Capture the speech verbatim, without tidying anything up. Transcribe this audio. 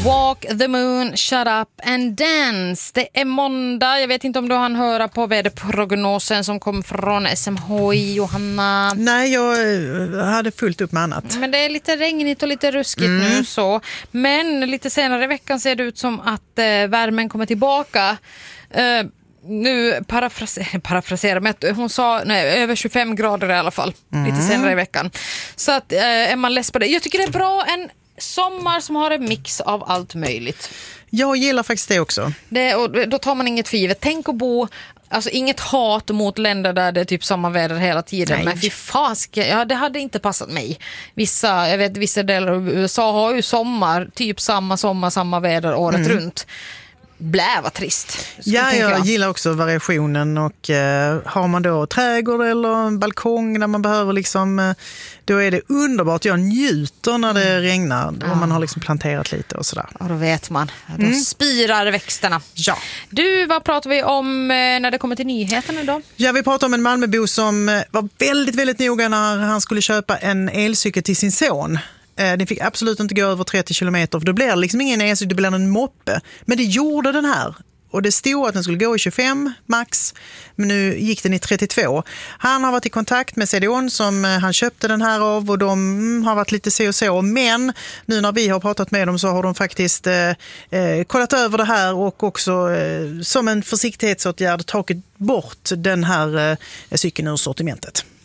Walk the moon, shut up and dance. Det är måndag. Jag vet inte om du hann höra på väderprognosen som kom från S M H I, Johanna. Nej, jag hade fullt upp med annat. Men det är lite regnigt och lite ruskigt mm. nu så. Men lite senare i veckan ser det ut som att eh, värmen kommer tillbaka. Eh, nu parafraserar, parafraserar men hon sa nej, över tjugofem grader i alla fall. Mm. Lite senare i veckan. Så att eh, är man less på det. Jag tycker det är bra en sommar som har en mix av allt möjligt. Jag gillar faktiskt det också. Det, och då tar man inget för givet. Tänk att bo, alltså inget hat mot länder där det är typ samma väder hela tiden. Nej. Men fy faske, ja, det hade inte passat mig. Vissa, jag vet vissa delar av U S A har ju sommar, typ samma sommar, samma väder året mm. runt. Blä, vad trist. Ja, jag, jag gillar också variationen och eh, har man då trädgård eller en balkong där man behöver liksom, eh, då är det underbart. Jag njuter när det mm. regnar och ja. man har liksom planterat lite och sådär. Och då vet man, då mm. spirar växterna. Ja. Du, vad pratar vi om eh, när det kommer till nyheterna då? Ja, vi pratar om en Malmöbo som var väldigt, väldigt noga när han skulle köpa en elcykel till sin son. Den fick absolut inte gå över trettio kilometer för då blir det liksom ingen elcykel, det blir en moppe. Men det gjorde den här. Och det stod att den skulle gå i tjugofem max, men nu gick den i trettiotvå. Han har varit i kontakt med C D O N som han köpte den här av och de har varit lite så och så. Men nu när vi har pratat med dem så har de faktiskt eh, eh, kollat över det här och också eh, som en försiktighetsåtgärd tagit bort den här eh, cykeln ur sortimentet.